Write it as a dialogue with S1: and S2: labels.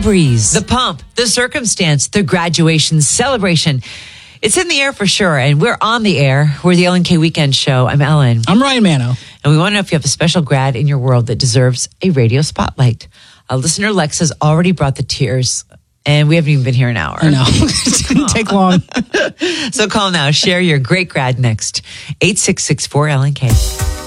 S1: breeze, the pump, the circumstance, the graduation celebration. It's in the air for sure, and we're on the air. We're the LNK Weekend Show. I'm Ellen.
S2: I'm Ryan Mano.
S1: And we want to know if you have a special grad in your world that deserves a radio spotlight. Listener Lex has already brought the tears, and we haven't even been here an hour.
S2: I know. It didn't take long.
S1: So call now. Share your great grad next. 866-4LNK.